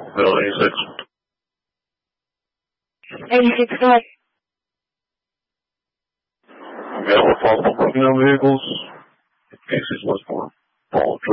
Bill 86. 86, go ahead. We have a problem with broken down vehicles. Cases was for Paul